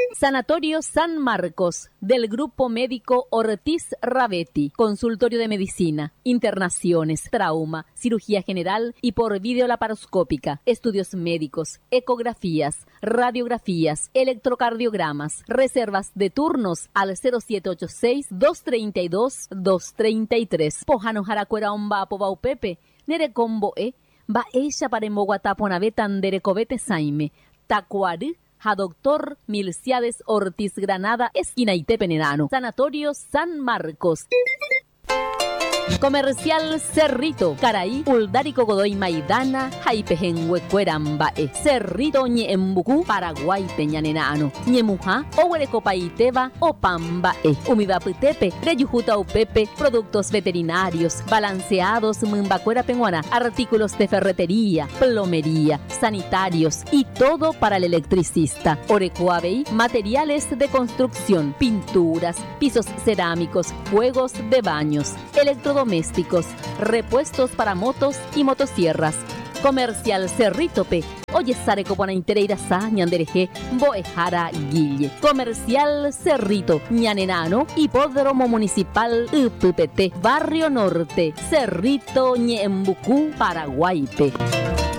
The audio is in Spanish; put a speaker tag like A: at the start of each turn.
A: Sanatorio San Marcos, del Grupo Médico Ortiz Ravetti, consultorio de medicina, internaciones, trauma, cirugía general y por videolaparoscópica, estudios médicos, ecografías, radiografías, electrocardiogramas, reservas de turnos al 0786-232-233. Pojano Jaracuera Omba Povaupepe, Nerecombo va ella para Moguataponave Tanderecovete Saime, Tacuari, a Doctor Milciades Ortiz Granada, esquina Itepenenano. Sanatorio San Marcos. Comercial Cerrito, Caraí, Uldárico Godoy Maidana, Jaipejenhuecuerambae, Cerrito Ñeembucú, Paraguay Teñanenano, Ñemuja, Ohuerecopaiteba, Opambae, Umibapitepe, Reyujuta Upepe, productos veterinarios, balanceados, Mumbacuera Penguana, artículos de ferretería, plomería, sanitarios y todo para el electricista. Orecuabey, materiales de construcción, pinturas, pisos cerámicos, juegos de baños, electrodomésticos, repuestos para motos y motosierras. Comercial Cerritope, oye sare copona intereira sa ñandereje, boejara guille. Comercial Cerrito, Ñanenano, Hipódromo Municipal UPPT, Barrio Norte, Cerrito Ñembucú, Paraguaype.